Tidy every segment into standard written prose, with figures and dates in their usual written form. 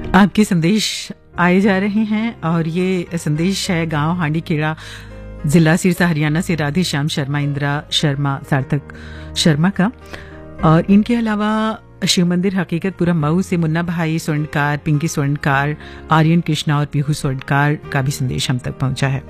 आपके संदेश आए जा रहे हैं और ये संदेश है गांव हांडीखेड़ा, जिला सिरसा, हरियाणा से राधे श्याम शर्मा, इंदिरा शर्मा, सार्थक शर्मा का। और इनके अलावा शिव मंदिर हकीकतपुरा मऊ से मुन्ना भाई स्वर्णकार, पिंकी स्वर्णकार, आर्यन कृष्णा और पीहू स्वर्णकार का भी संदेश हम तक पहुंचा है।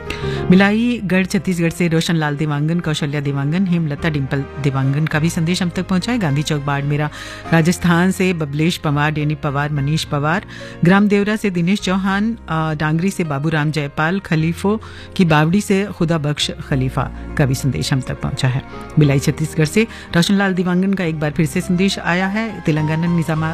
मिलाई गढ़ छत्तीसगढ़ से रोशन लाल देवांगन, कौशल्या देवांगन, हेमलता डिम्पल देवांगन का भी संदेश हम तक पहुंचा है। गांधी चौक बाड़मेरा राजस्थान से बबलेश पवार, डेनी पवार, मनीष पवार, ग्राम देवरा से दिनेश चौहान, डांगरी से बाबूराम जयपाल, खलीफों की बावड़ी से खुदा बख्श खलीफा का भी संदेश हम तक पहुंचा है। मिलाई छत्तीसगढ़ से रोशन लाल देवांगन का एक बार फिर से संदेश आया है। तेलंगाना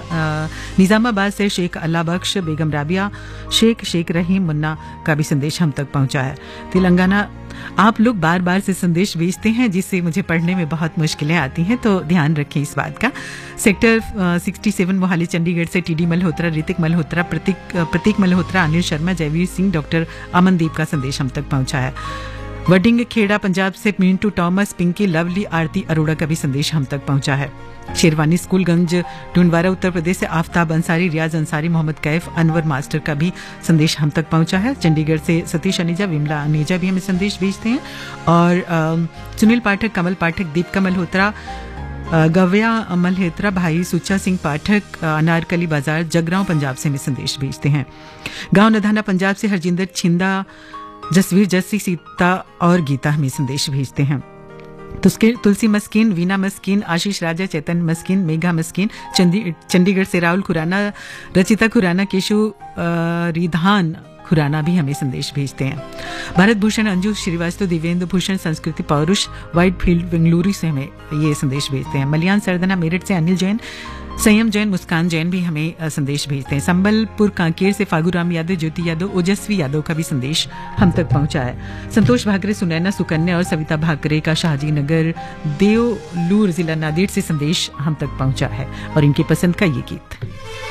निजामाबाद से शेख अल्लाह बख्श, बेगम राबिया शेख रहीम मुन्ना का भी संदेश हम तक पहुंचा है। तेलंगाना, आप लोग बार बार से संदेश भेजते हैं जिससे मुझे पढ़ने में बहुत मुश्किलें आती हैं, तो ध्यान रखें इस बात का। सेक्टर 67 मोहाली चंडीगढ़ से टीडी मल्होत्रा, ऋतिक मल्होत्रा, प्रतीक मल्होत्रा, अनिल शर्मा, जयवीर सिंह, डॉक्टर अमनदीप का संदेश हम तक पहुंचा है। वडिंग खेड़ा पंजाब से मिंटू टॉमस, पिंकी, लवली, आरती अरोड़ा का भी संदेश हम तक पहुंचा है। शेरवानी स्कूलगंज ढूंढवारा उत्तर प्रदेश से आफ्ताब अंसारी, रियाज अंसारी, मोहम्मद कैफ, अनवर मास्टर का भी संदेश हम तक पहुंचा है। चंडीगढ़ से सतीश अनीजा, विमला अनीजा भी हमें संदेश भेजते हैं। और सुनील पाठक, कमल पाठक, दीपिका मल्होत्रा, गव्या मल्होत्रा, भाई सुच्चा सिंह पाठक, अनारकली बाजार, जगरांव पंजाब से हमें संदेश भेजते हैं। गांव नधाना पंजाब से हरजिंदर छिंदा, जसवीर जस्सी, सीता और गीता हमें संदेश भेजते हैं। तुलसी मस्किन, वीना मस्किन, आशीष राजा, चेतन मस्किन, मेघा मस्किन, चंडीगढ़ से राहुल खुराना, रचिता खुराना, केशु रिधान खुराना भी हमें संदेश भेजते हैं। भारत भूषण, अंजू श्रीवास्तव, दिव्येंदु भूषण, संस्कृति पौरुष, व्हाइट फील्ड बेंगलुरु से हमें ये संदेश भेजते हैं। मलियान सरदना मेरठ से अनिल जैन, संयम जैन, मुस्कान जैन भी हमें संदेश भेजते हैं। संबलपुर कांकेर से फागूराम यादव, ज्योति यादव, ओजस्वी यादव का भी संदेश हम तक पहुंचा है। संतोष भाकरे, सुनैना सुकन्या और सविता भाकरे का शाहजी नगर, देवलूर, जिला नादेड़ से संदेश हम तक पहुंचा है और इनकी पसंद का ये गीत।